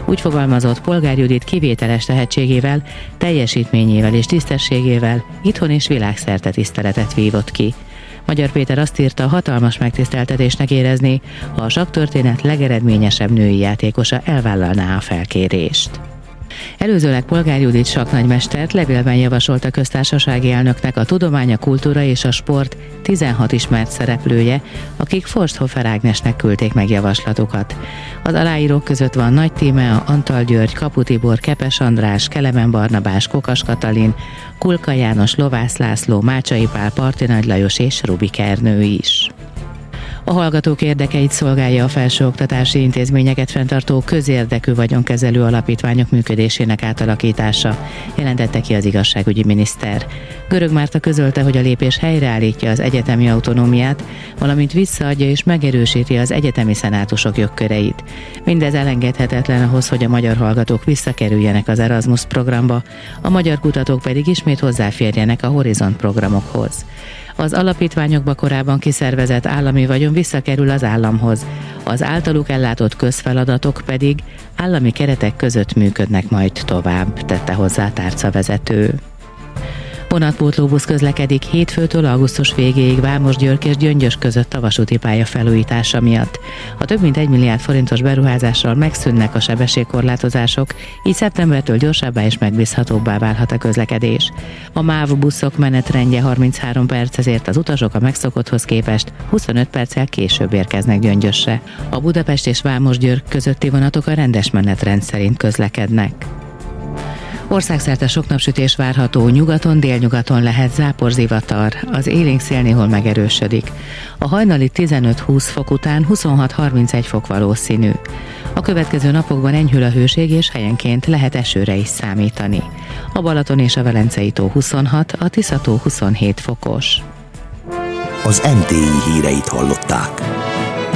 Úgy fogalmazott, Polgár Judit kivételes tehetségével, teljesítményével és tisztességével itthon és világszerte tiszteletet vívott ki. Magyar Péter azt írta, hatalmas megtiszteltetésnek érezni, ha a sakktörténet legeredményesebb női játékosa elvállalná a felkérést. Előzőleg Polgár Judit sakknagymestert levélben javasolt a köztársasági elnöknek a tudomány, a kultúra és a sport 16 ismert szereplője, akik Forsthofer Ágnesnek küldték meg javaslatukat. Az aláírók között van Nagy Tímea, Antal György, Kapu Tibor, Kepes András, Kelemen Barnabás, Kokas Katalin, Kulka János, Lovász László, Mácsai Pál, Parti Nagy Lajos és Rubik Ernő is. A hallgatók érdekeit szolgálja a felsőoktatási intézményeket fenntartó közérdekű vagyonkezelő alapítványok működésének átalakítása, jelentette ki az igazságügyi miniszter. Görög Márta közölte, hogy a lépés helyreállítja az egyetemi autonómiát, valamint visszaadja és megerősíti az egyetemi szenátusok jogköreit. Mindez elengedhetetlen ahhoz, hogy a magyar hallgatók visszakerüljenek az Erasmus programba, a magyar kutatók pedig ismét hozzáférjenek a Horizont programokhoz. Az alapítványokba korábban kiszervezett állami vagyon visszakerül az államhoz, az általuk ellátott közfeladatok pedig állami keretek között működnek majd tovább, tette hozzá a tárcavezető. Vonatpótlóbusz közlekedik hétfőtől augusztus végéig Vámos-György és Gyöngyös között a vasúti pálya felújítása miatt. A több mint 1 milliárd forintos beruházással megszűnnek a sebességkorlátozások, így szeptembertől gyorsabbá és megbízhatóbbá válhat a közlekedés. A MÁV buszok menetrendje 33 perc, ezért az utasok a megszokotthoz képest 25 perccel később érkeznek Gyöngyösre. A Budapest és Vámos-György közötti vonatok a rendes menetrend szerint közlekednek. Országszerte sok napsütés várható, nyugaton, délnyugaton lehet záporzivatar, az élénk szél néhol megerősödik. A hajnali 15-20 fok után 26-31 fok valószínű. A következő napokban enyhül a hőség és helyenként lehet esőre is számítani. A Balaton és a Velencei tó 26, a Tisza tó 27 fokos. Az NTI híreit hallották.